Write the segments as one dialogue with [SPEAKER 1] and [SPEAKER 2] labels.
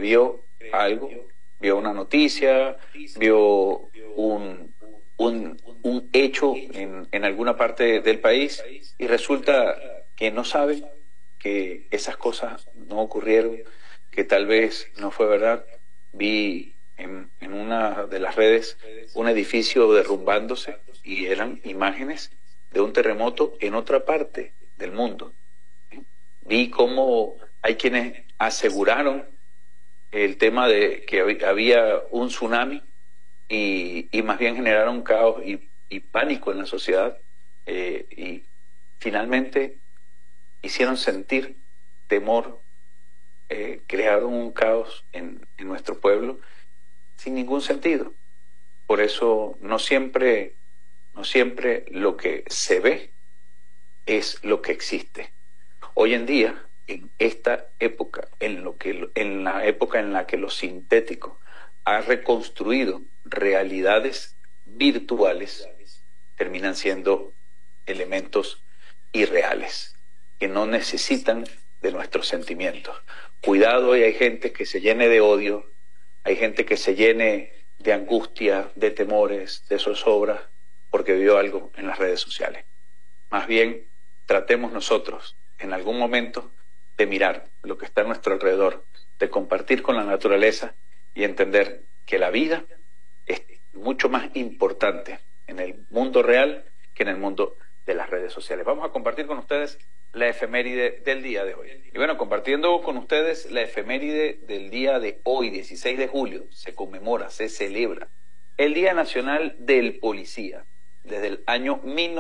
[SPEAKER 1] vio algo, vio una noticia, vio un hecho en alguna parte del país y resulta que no sabe que esas cosas no ocurrieron, que tal vez no fue verdad. Vi en una de las redes un edificio derrumbándose y eran imágenes de un terremoto en otra parte del mundo. Vi cómo hay quienes aseguraron el tema de que había un tsunami y más bien generaron caos y pánico en la sociedad y finalmente hicieron sentir temor, crearon un caos en nuestro pueblo sin ningún sentido. Por eso no siempre lo que se ve es lo que existe. Hoy en día, en esta época, en la época en la que lo sintético ha reconstruido realidades virtuales, terminan siendo elementos irreales, que no necesitan de nuestros sentimientos. Cuidado, hoy hay gente que se llene de odio, hay gente que se llene de angustia, de temores, de zozobra, porque vio algo en las redes sociales. Más bien, tratemos nosotros, en algún momento, de mirar lo que está a nuestro alrededor, de compartir con la naturaleza y entender que la vida es mucho más importante en el mundo real que en el mundo de las redes sociales. Vamos a compartir con ustedes la efeméride del día de hoy. Y bueno, compartiendo con ustedes la efeméride del día de hoy, 16 de julio, se conmemora, se celebra el Día Nacional del Policía, desde el año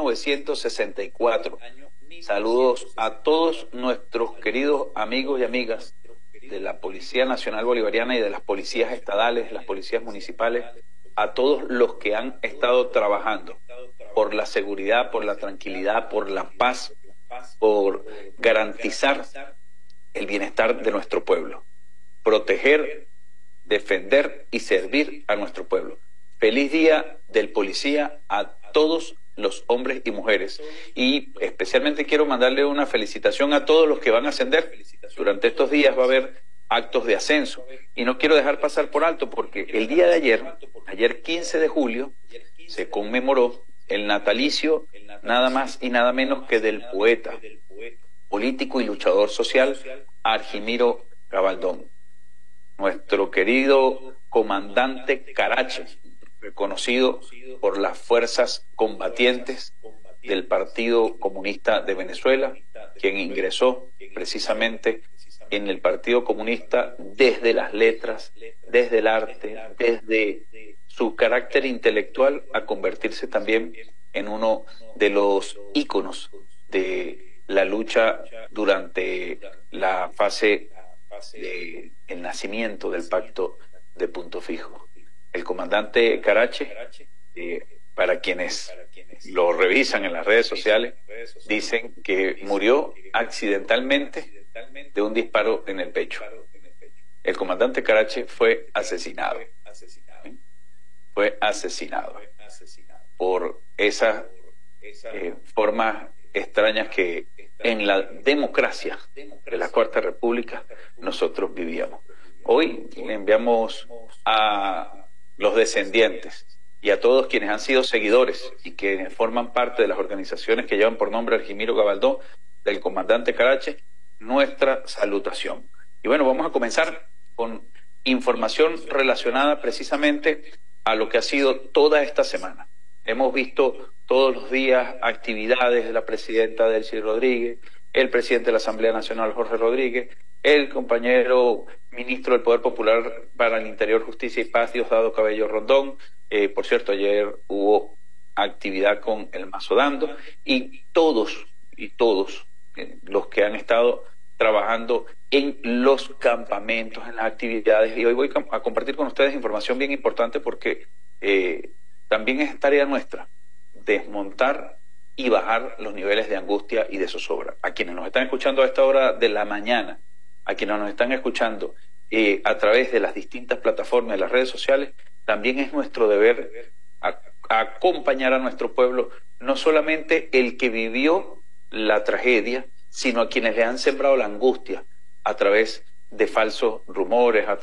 [SPEAKER 1] 1964. Saludos a todos nuestros queridos amigos y amigas de la Policía Nacional Bolivariana y de las policías estadales, las policías municipales, a todos los que han estado trabajando por la seguridad, por la tranquilidad, por la paz, por garantizar el bienestar de nuestro pueblo, proteger, defender y servir a nuestro pueblo. Feliz Día del Policía a todos los hombres y mujeres, y especialmente quiero mandarle una felicitación a todos los que van a ascender. Durante estos días va a haber actos de ascenso y no quiero dejar pasar por alto porque el día de ayer 15 de julio, se conmemoró el natalicio nada más y nada menos que del poeta, político y luchador social Argimiro Gabaldón, nuestro querido comandante Carache, reconocido por las fuerzas combatientes del Partido Comunista de Venezuela, quien ingresó precisamente en el Partido Comunista desde las letras, desde el arte, desde su carácter intelectual, a convertirse también en uno de los íconos de la lucha durante la fase del nacimiento del Pacto de Punto Fijo. El comandante Carache, para quienes lo revisan en las redes sociales, dicen que murió accidentalmente de un disparo en el pecho. El comandante Carache fue asesinado. Fue asesinado por esas formas extrañas que en la democracia de la Cuarta República nosotros vivíamos. Hoy le enviamos a los descendientes y a todos quienes han sido seguidores y que forman parte de las organizaciones que llevan por nombre Argimiro Gabaldón, del comandante Carache, nuestra salutación. Y bueno, vamos a comenzar con información relacionada precisamente a lo que ha sido toda esta semana. Hemos visto todos los días actividades de la presidenta Delcy Rodríguez, el presidente de la Asamblea Nacional Jorge Rodríguez, el compañero ministro del Poder Popular para el Interior, Justicia y Paz, Diosdado Cabello Rondón. Por cierto, ayer hubo actividad con el Mazo Dando y todos los que han estado trabajando en los campamentos, en las actividades. Y hoy voy a compartir con ustedes información bien importante porque también es tarea nuestra desmontar y bajar los niveles de angustia y de zozobra. A quienes nos están escuchando a esta hora de la mañana, a quienes nos están escuchando a través de las distintas plataformas de las redes sociales, también es nuestro deber acompañar a nuestro pueblo, no solamente el que vivió la tragedia, sino a quienes le han sembrado la angustia a través de falsos rumores,